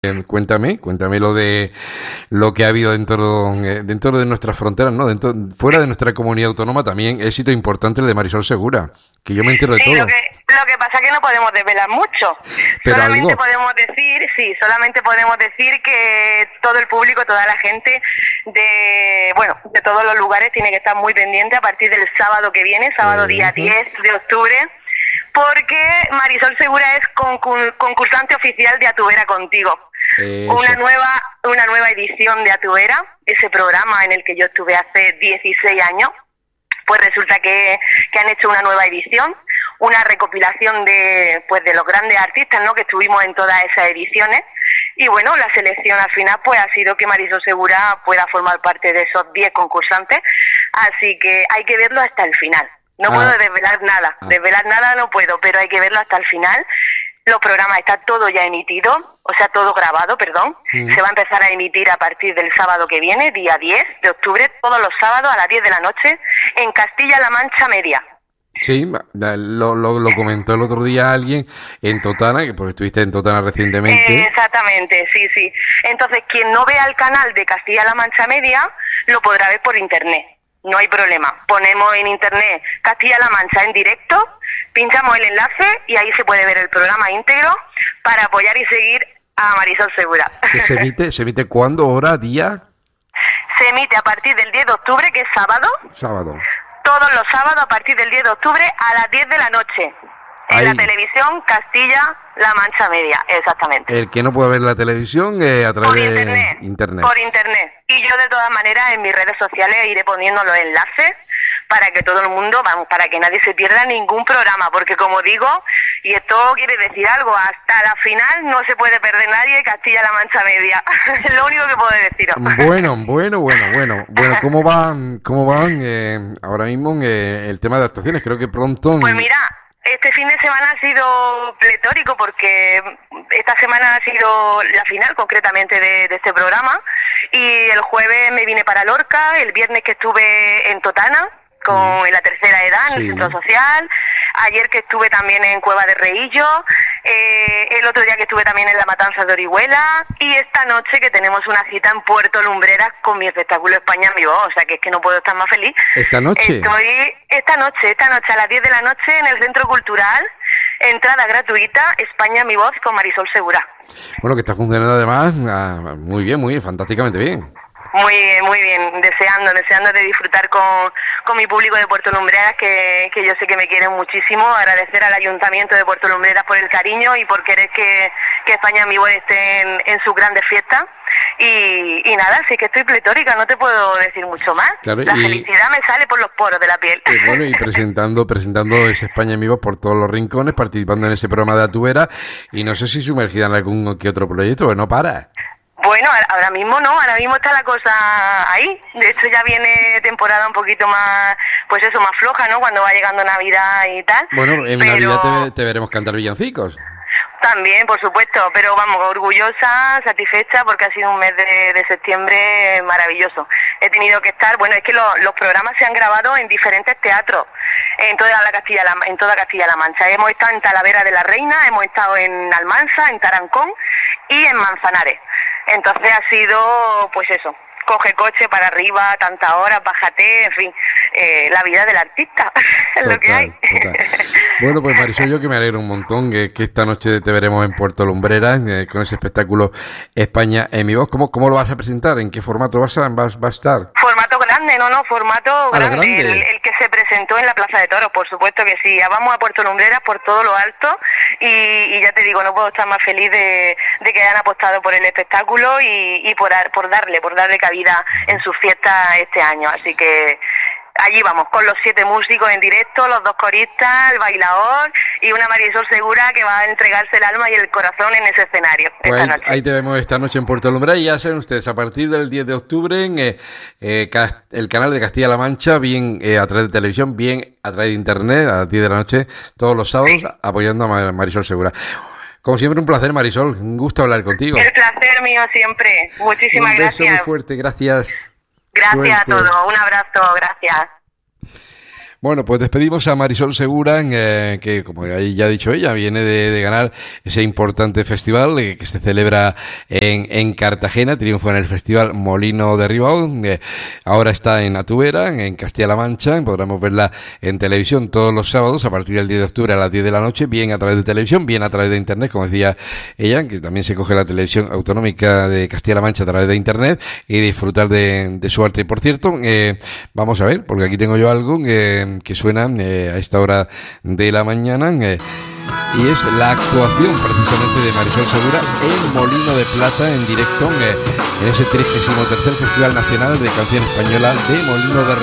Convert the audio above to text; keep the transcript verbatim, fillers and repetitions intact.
Eh, Cuéntame, cuéntame lo de lo que ha habido dentro, eh, dentro de nuestras fronteras, ¿no? Dentro, fuera de nuestra comunidad autónoma también éxito importante el de Marisol Segura, que yo me entero de Sí, lo todo. que, lo que pasa es que no podemos desvelar mucho. Pero Solamente algo, podemos decir, sí, solamente podemos decir que todo el público, toda la gente de, bueno, de todos los lugares tiene que estar muy pendiente a partir del sábado que viene, sábado eh, día diez de octubre, porque Marisol Segura es concur- concursante oficial de Atubera Contigo. Una eso, nueva, una nueva edición de Atubera, ese programa en el que yo estuve hace dieciséis años. Pues resulta que, que han hecho una nueva edición, una recopilación de pues de los grandes artistas, ¿no?, que estuvimos en todas esas ediciones. Y bueno, la selección al final pues ha sido que Marisol Segura pueda formar parte de esos diez concursantes, así que hay que verlo hasta el final. No ah, puedo desvelar nada, ah, desvelar nada no puedo, pero hay que verlo hasta el final. Los programas están todo ya emitido, o sea, todo grabado, perdón. mm. Se va a empezar a emitir a partir del sábado que viene, día diez de octubre, todos los sábados a las diez de la noche, en Castilla-La Mancha Media. Sí, va- da- lo, lo, lo comentó el otro día alguien en Totana, que porque estuviste en Totana Eh, recientemente. exactamente, sí, sí. Entonces, quien no vea el canal de Castilla-La Mancha Media, lo podrá ver por internet. No hay problema. Ponemos en internet Castilla-La Mancha en directo, pinchamos el enlace y ahí se puede ver el programa íntegro para apoyar y seguir a Marisol Segura. Que se emite, ¿se emite cuándo? ¿Hora? ¿Día? Se emite a partir del diez de octubre, que es sábado, Sábado. todos los sábados a partir del diez de octubre a las diez de la noche. En la Ahí, televisión Castilla-La Mancha Media, exactamente. el que no puede ver la televisión eh, a través Por de internet, internet. por internet. Y yo de todas maneras en mis redes sociales iré poniendo los enlaces para que todo el mundo, vamos, para que nadie se pierda ningún programa, porque como digo, y esto quiere decir algo, hasta la final no se puede perder nadie Castilla-La Mancha Media. Es lo único que puedo deciros. Bueno, bueno, bueno, bueno. Bueno, ¿cómo van, cómo van eh, ahora mismo eh, el tema de actuaciones? Creo que pronto... Pues mira, este fin de semana ha sido pletórico porque esta semana ha sido la final concretamente de, de este programa y el jueves me vine para Lorca, el viernes que estuve en Totana con en la tercera edad en el Sí. centro social, ayer que estuve también en Cueva de Reillo, eh, el otro día que estuve también en La Matanza de Orihuela y esta noche que tenemos una cita en Puerto Lumbreras con mi espectáculo España en mi voz, o sea que es que no puedo estar más feliz. Esta noche. Estoy esta noche, esta noche a las diez de la noche en el Centro Cultural, entrada gratuita, España en mi voz con Marisol Segura. Bueno, que está funcionando además ah, muy bien, muy bien, fantásticamente bien. Muy bien, muy bien, deseando, deseando de disfrutar con, con mi público de Puerto Lumbreras, que, que yo sé que me quieren muchísimo, agradecer al Ayuntamiento de Puerto Lumbreras por el cariño y por querer que, que España en mi voz esté en, en sus grandes fiestas. Y, y nada, sí que estoy pletórica, no te puedo decir mucho más. Claro, La y- felicidad me sale por los poros de la piel. Y bueno, y presentando, presentando ese España en vivo por todos los rincones, participando en ese programa de Atubera, y no sé si sumergida en algún que otro proyecto, que no para. Bueno, a- ahora mismo no, ahora mismo está la cosa ahí. De hecho ya viene temporada un poquito más, pues eso, más floja, ¿no? Cuando va llegando Navidad y tal. Bueno, en Pero Navidad te, te veremos cantar villancicos. también, por supuesto, pero vamos, orgullosa, satisfecha, porque ha sido un mes de, de septiembre maravilloso. He tenido que estar, bueno, es que lo- los programas se han grabado en diferentes teatros, en toda la Castilla, en toda Castilla-La Mancha. Hemos estado en Talavera de la Reina, hemos estado en Almansa, en Tarancón y en Manzanares. Entonces ha sido, pues eso, coge coche para arriba, tantas horas, bájate, en fin, eh, la vida del artista, es lo que hay. Total, total. Bueno, pues Marisol, yo que me alegro un montón que, que esta noche te veremos en Puerto Lumbreras eh, con ese espectáculo España en mi voz. ¿Cómo, cómo lo vas a presentar? ¿En qué formato vas a, vas, va a estar? Formato grande, no, no, formato Ah, grande, grande. El, el que se presentó en la Plaza de Toros, por supuesto que sí. Ya vamos a Puerto Lumbreras por todo lo alto y, y ya te digo, no puedo estar más feliz de, de que hayan apostado por el espectáculo y, y por, dar- por darle, por darle cabida en sus fiestas este año. Así que allí vamos, con los siete músicos en directo, los dos coristas, el bailador y una Marisol Segura que va a entregarse el alma y el corazón en ese escenario Pues esta ahí, noche. ahí te vemos esta noche en Puerto Lumbreras y ya saben ustedes, a partir del diez de octubre en eh, eh, Cas- el canal de Castilla-La Mancha, bien eh, a través de televisión, bien a través de internet, a las diez de la noche, todos los sábados, apoyando a Ma- Marisol Segura. Como siempre, un placer, Marisol, un gusto hablar contigo. El placer mío siempre. Muchísimas Un beso muy gracias. fuerte, gracias. Gracias a Suerte. todos. Un abrazo. Gracias. Bueno, pues despedimos a Marisol Segura, eh, que como ya ha dicho ella, viene de, de ganar ese importante festival eh, que se celebra en, en Cartagena, triunfo en el Festival Molino de Ribao, eh, ahora está en Atubera, en Castilla-La Mancha, podremos verla en televisión todos los sábados a partir del diez de octubre a las diez de la noche, bien a través de televisión, bien a través de internet, como decía ella, que también se coge la televisión autonómica de Castilla-La Mancha a través de internet y disfrutar de, de su arte. Y por cierto, eh, vamos a ver, porque aquí tengo yo algo eh, que suena eh, a esta hora de la mañana eh, y es la actuación precisamente de Marisol Segura en Molino de Plata en directo eh, en ese trigésimo tercer Festival Nacional de Canción Española de Molino de